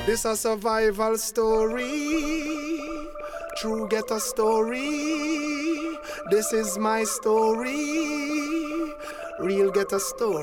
This a survival story, true ghetto story. This is my story, real ghetto story.